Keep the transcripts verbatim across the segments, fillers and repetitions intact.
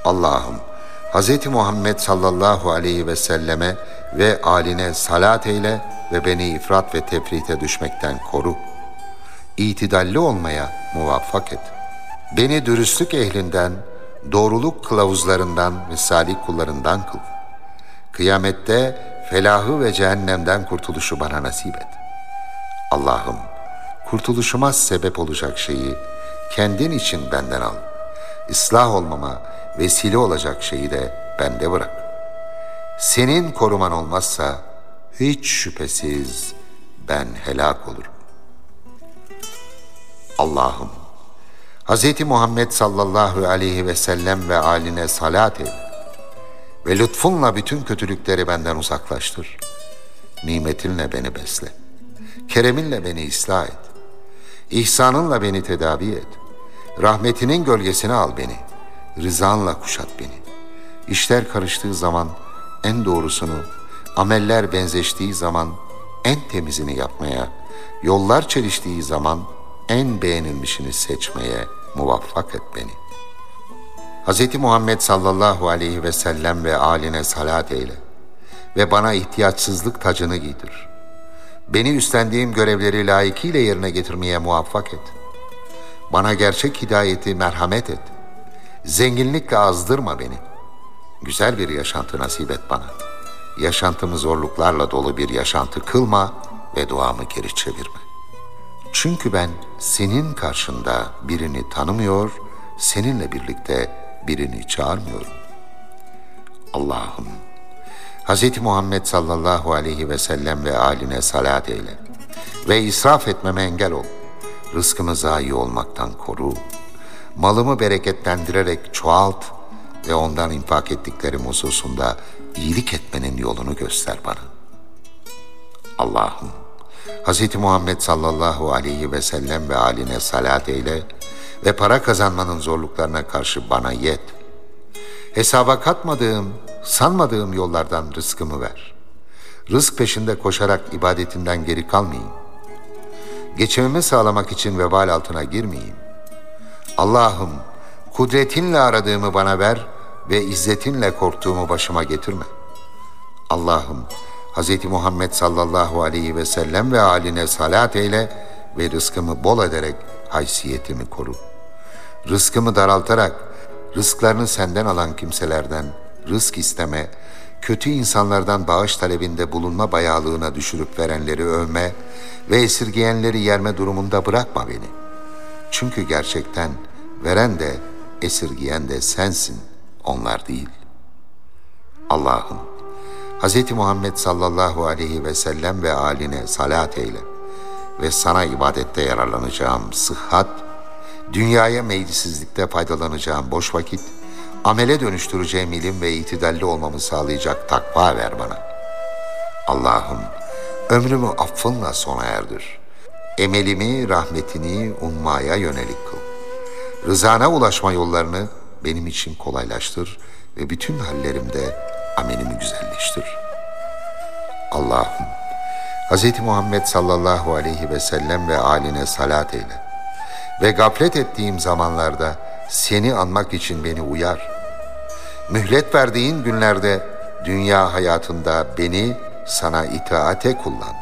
Allah'ım, Hz. Muhammed sallallahu aleyhi ve selleme ve âline salat eyle ve beni ifrat ve tefrite düşmekten koru. İtidalli olmaya muvaffak et. Beni dürüstlük ehlinden, doğruluk kılavuzlarından ve salih kullarından kıl. Kıyamette felahı ve cehennemden kurtuluşu bana nasip et. Allah'ım, kurtuluşuma sebep olacak şeyi kendin için benden al. İslah olmama vesile olacak şeyi de bende bırak. Senin koruman olmazsa hiç şüphesiz ben helak olurum. Allah'ım, Hz. Muhammed sallallahu aleyhi ve sellem ve âline salat eyle ve lütfunla bütün kötülükleri benden uzaklaştır. Nimetinle beni besle. Kereminle beni ıslah et. İhsanınla beni tedavi et. Rahmetinin gölgesine al beni. Rızanla kuşat beni. İşler karıştığı zaman en doğrusunu, ameller benzeştiği zaman en temizini yapmaya, yollar çeliştiği zaman en beğenilmişini seçmeye muvaffak et beni. Hz. Muhammed sallallahu aleyhi ve sellem ve âline salat eyle ve bana ihtiyaçsızlık tacını giydir. Beni üstlendiğim görevleri layıkıyla yerine getirmeye muvaffak et. Bana gerçek hidayeti merhamet et. Zenginlikle azdırma beni. Güzel bir yaşantı nasip et bana. Yaşantımı zorluklarla dolu bir yaşantı kılma ve duamı geri çevirme. Çünkü ben senin karşında birini tanımıyor, seninle birlikte birini çağırmıyorum. Allah'ım, Hz. Muhammed sallallahu aleyhi ve sellem ve âline salat eyle ve israf etmeme engel ol. Rızkımı zayi olmaktan koru. Malımı bereketlendirerek çoğalt ve ondan infak ettiklerim hususunda iyilik etmenin yolunu göster bana. Allah'ım, Hz. Muhammed sallallahu aleyhi ve sellem ve âline salat eyle ve para kazanmanın zorluklarına karşı bana yet. Hesaba katmadığım, sanmadığım yollardan rızkımı ver. Rızk peşinde koşarak ibadetinden geri kalmayayım. Geçimimi sağlamak için vebal altına girmeyeyim. Allah'ım, kudretinle aradığımı bana ver ve izzetinle korktuğumu başıma getirme. Allah'ım, Hz. Muhammed sallallahu aleyhi ve sellem ve âline salat eyle ve rızkımı bol ederek haysiyetimi koru. Rızkımı daraltarak, rızklarını senden alan kimselerden rızk isteme, kötü insanlardan bağış talebinde bulunma bayağılığına düşürüp verenleri övme ve esirgeyenleri yerme durumunda bırakma beni. Çünkü gerçekten veren de esirgeyen de sensin, onlar değil. Allah'ım, Hz. Muhammed sallallahu aleyhi ve sellem ve âline salat eyle ve sana ibadette yararlanacağım sıhhat, dünyaya meyilsizlikte faydalanacağım boş vakit, amele dönüştüreceğim ilim ve itidalli olmamı sağlayacak takva ver bana. Allah'ım, ömrümü affınla sona erdir. Emelimi, rahmetini ummaya yönelik kıl. Rızana ulaşma yollarını benim için kolaylaştır ve bütün hallerimde amelimi güzelleştir. Allah'ım, Hz. Muhammed sallallahu aleyhi ve sellem ve âline salat eyle ve gaflet ettiğim zamanlarda seni anmak için beni uyar. Mühlet verdiğin günlerde dünya hayatında beni sana itaate kullan.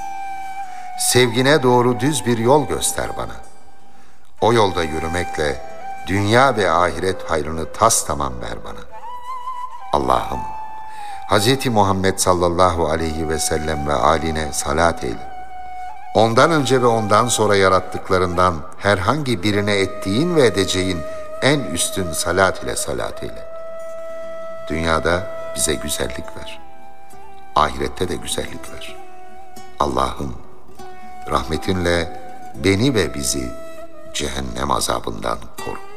Sevgine doğru düz bir yol göster bana. O yolda yürümekle dünya ve ahiret hayrını tas tamam ver bana. Allah'ım, Hz. Muhammed sallallahu aleyhi ve sellem ve âline salat eyle. Ondan önce ve ondan sonra yarattıklarından herhangi birine ettiğin ve edeceğin en üstün salat ile salat eyle. Dünyada bize güzellik ver. Ahirette de güzellik ver. Allah'ım, rahmetinle beni ve bizi cehennem azabından koru.